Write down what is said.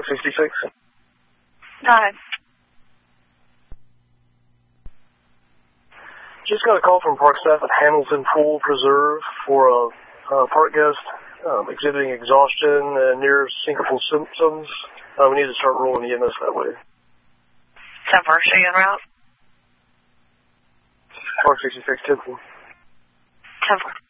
Park 66. Hi. Just got a call from park staff at Hamilton Pool Preserve for a park guest exhibiting exhaustion near syncopal symptoms. We need to start rolling the EMS that way. 10-4, show you en route. Park 66, 10-4. 10-4.